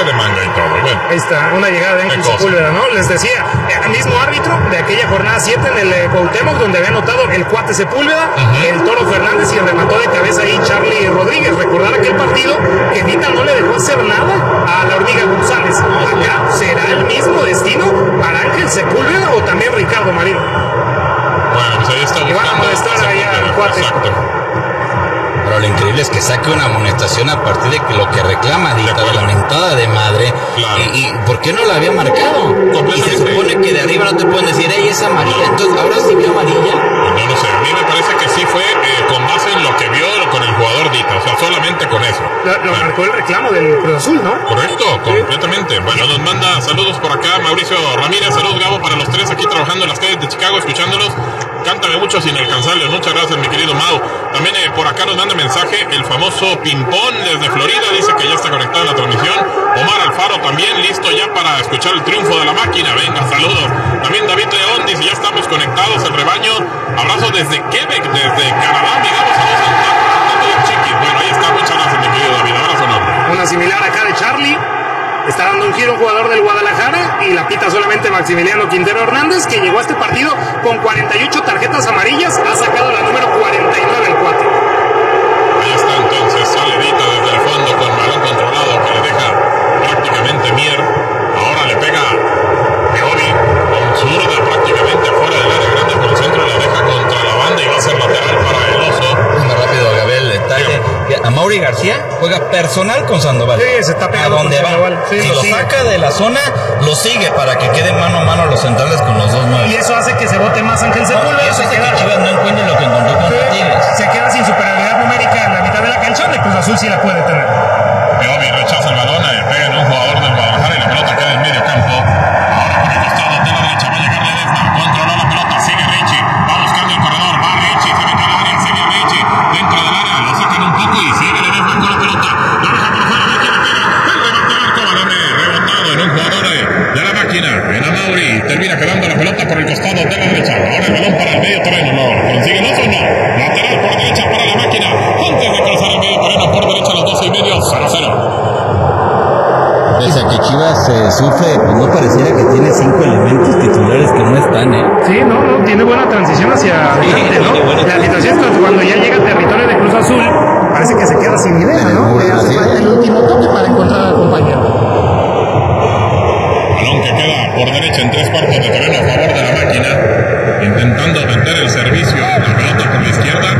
saque de manga y todo. Bueno, ahí está, una llegada de Ángel Sepúlveda, ¿no? Les decía, el mismo árbitro de aquella jornada 7 en el Cuauhtémoc, donde había anotado el cuate Sepúlveda, el Toro Fernández, y remató de cabeza ahí Charlie Rodríguez. Recordar aquel partido que Dita no le dejó hacer nada a la Hormiga González. Acá, ¿será el mismo destino para Ángel Sepúlveda o también Ricardo Marino? Bueno, pues ahí está buscando. Y van a molestar ahí al cuate. Exacto. Pero lo increíble es que saque una amonestación a partir de que lo que reclama Dita, de la mentada de madre. Claro. ¿Y por qué no la había marcado? Y se supone que de arriba no te pueden decir, ¡ey, es amarilla! Entonces, ¿ahora sí vio amarilla? No lo sé, a mí me parece que sí fue con base en lo que vio con el jugador Dita, o sea, solamente con eso. Lo marcó el reclamo del Cruz Azul, ¿no? Correcto, completamente. Bueno, nos manda saludos por acá Mauricio Ramírez, saludos Gabo para los tres aquí trabajando en las calles de Chicago, escuchándolos. Cántame muchos inalcanzables, muchas gracias mi querido Mau. También por acá nos manda mensaje el famoso Pimpón desde Florida, dice que ya está conectado en la transmisión. Omar Alfaro también listo ya para escuchar el triunfo de la máquina, venga, saludos. También David León dice ya estamos conectados, el rebaño. Abrazo desde Quebec, desde Canadá, digamos, saludos al Chiquis. Bueno, ahí está, muchas gracias mi querido David, abrazo enorme. Una similar acá de Charlie. Está dando un giro un jugador del Guadalajara y la pita solamente Maximiliano Quintero Hernández, que llegó a este partido con 48 tarjetas amarillas, ha sacado la número 49 el cuate. Ahí está entonces, sale Dita desde el fondo con balón controlado que le deja prácticamente Mier. Ahora le pega Peovi con zurda prácticamente afuera del área grande por el centro, la deja contra la banda y va a ser lateral para el Oso. Muy rápido, Gabriel, detalle. A Mauri García juega personal con Sandoval. Sí, se está pegando a donde con va. Sandoval. Sí, si lo saca de la zona, lo sigue para que queden mano a mano los centrales con los dos nueve. Y eso hace que se vote más Ángel Sepúlveda. Eso Se hace queda, que Chivas no encuentre lo que encontró contra Tigres. se queda sin superioridad numérica en la mitad de la cancha, de Cruz Azul sí la puede tener. Peovi rechaza el balón, pega en un jugador del Guadalajara y la pelota queda en medio campo. Ahora por el costado de la derecha va a llegar Ledesma, controla la pelota, sigue Richie, va buscando el corredor, va Richie, se mete al área, sigue Richie, dentro del área, lo sacan un poco y sigue Ledesma con la pelota, la deja por fuera, ve quién le pega, el remate al arco, balón rebotado en un jugador de la máquina, en Amauri, termina quedando la pelota por el costado de la derecha, ahora el balón para el medio terreno, no, consigue el otro, no, lateral por derecha para la máquina, antes de cruzar el medio terreno por derecha a los 12:30, 0-0. Pese a que Chivas sufre, pues no pareciera que tiene 5 elementos titulares que no están, Sí, no, tiene buena transición hacia adelante, ¿no? La situación es que cuando ya llega al territorio de Cruz Azul, parece que se queda sin idea, ¿no? Que hace falta el último toque para encontrar al compañero. Balón que queda por derecha en 3 cuartos de terreno a favor de la máquina, intentando vender el servicio, la pelota por la izquierda,